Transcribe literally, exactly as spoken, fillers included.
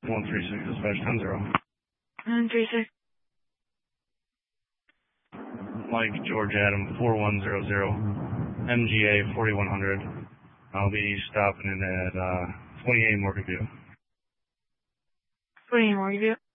one three six, dispatch ten zero. one three six. Mike George Adam four one zero zero, M G A forty-one hundred. I'll be stopping in at uh, twenty-eight Morgan View. twenty-eight Morgan View.